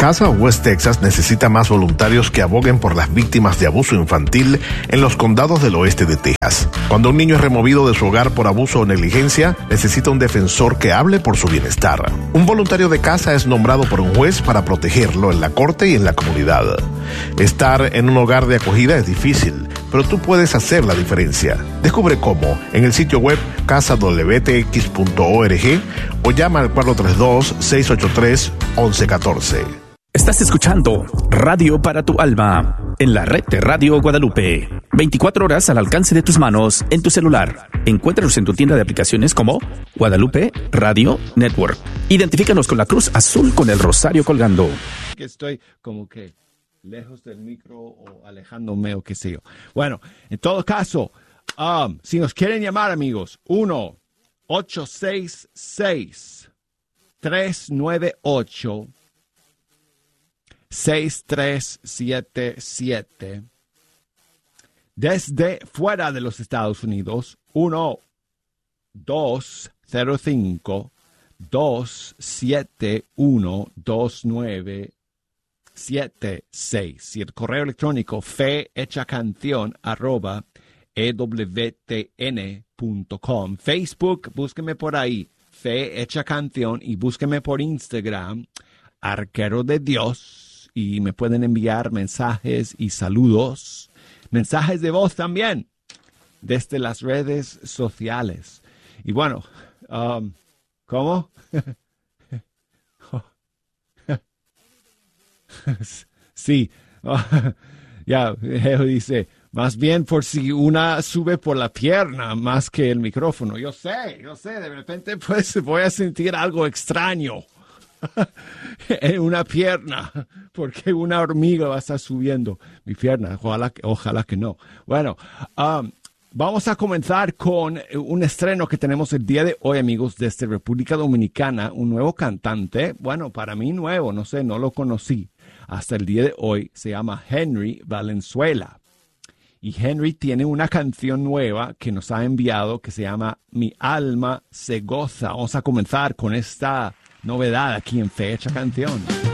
Casa West Texas necesita más voluntarios que aboguen por las víctimas de abuso infantil en los condados del oeste de Texas. Cuando un niño es removido de su hogar por abuso o negligencia, necesita un defensor que hable por su bienestar. Un voluntario de casa es nombrado por un juez para protegerlo en la corte y en la comunidad. Estar en un hogar de acogida es difícil, pero tú puedes hacer la diferencia. Descubre cómo en el sitio web casadwtx.org o llama al 432-683-1114. Estás escuchando Radio para tu Alma en la red de Radio Guadalupe. 24 horas al alcance de tus manos en tu celular. Encuéntranos en tu tienda de aplicaciones como Guadalupe Radio Network. Identifícanos con la cruz azul con el rosario colgando. Que estoy como que lejos del micro o alejándome o qué sé yo. Bueno, en todo caso, si nos quieren llamar, amigos, 1-866-398-6377. Desde fuera de los Estados Unidos, 1-205-271-2976. Y el correo electrónico fehechacanción@ewtn.com. Facebook, búsqueme por ahí, Fe Hecha Canción, y búsqueme por Instagram, Arquero de Dios, y me pueden enviar mensajes y saludos, mensajes de voz también, desde las redes sociales. Y bueno, ¿cómo? Sí, ya, Geo dice, más bien por si una sube por la pierna más que el micrófono. Yo sé, de repente pues voy a sentir algo extraño en una pierna, porque una hormiga va a estar subiendo mi pierna. Ojalá que no. Bueno, vamos a comenzar con un estreno que tenemos el día de hoy, amigos, desde República Dominicana, un nuevo cantante. Bueno, para mí nuevo, no sé, no lo conocí hasta el día de hoy. Se llama Henry Valenzuela. Y Henry tiene una canción nueva que nos ha enviado que se llama Mi Alma Se Goza. Vamos a comenzar con esta novedad aquí en Fecha Canción.